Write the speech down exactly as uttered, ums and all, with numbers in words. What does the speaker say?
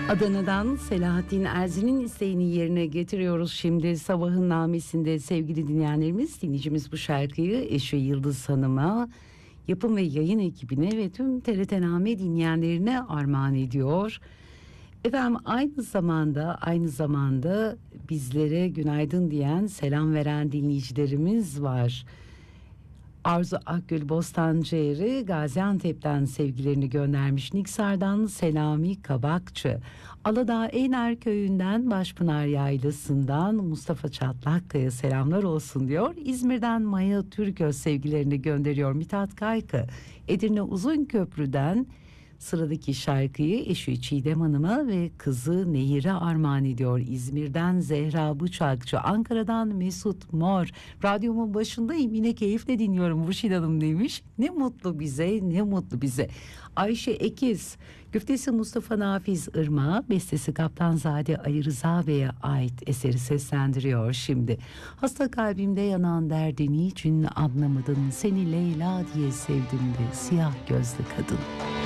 Adana'dan Selahattin Erzin'in isteğini yerine getiriyoruz şimdi sabahın namesinde sevgili dinleyenlerimiz. Dinleyicimiz bu şarkıyı eşi Yıldız Hanım'a, yapım ve yayın ekibine ve tüm T R T Name dinleyenlerine armağan ediyor. Efendim aynı zamanda aynı zamanda bizlere günaydın diyen, selam veren dinleyicilerimiz var. Arzu Akgül Bostancıeri Gaziantep'ten sevgilerini göndermiş. Niksar'dan Selami Kabakçı, Aladağ Eyner Köyü'nden Başpınar Yaylası'ndan Mustafa Çatlakkaya selamlar olsun diyor. İzmir'den Maya Türköz sevgilerini gönderiyor. Mithat Kaykı Edirne Uzunköprü'den sıradaki şarkıyı eşi Çiğdem Hanım'a ve kızı Nehir'e armağan ediyor. İzmir'den Zehra Bıçakçı, Ankara'dan Mesut Mor. Radyomun başındayım, yine keyifle dinliyorum Murşid Hanım demiş. Ne mutlu bize, ne mutlu bize. Ayşe Ekiz, güftesi Mustafa Nafiz Irmak'a, bestesi Kaptanzade Ali Rıza Bey'e ait eseri seslendiriyor şimdi. Hasta kalbimde yanan derdini için anlamadın, seni Leyla diye sevdim de siyah gözlü kadın.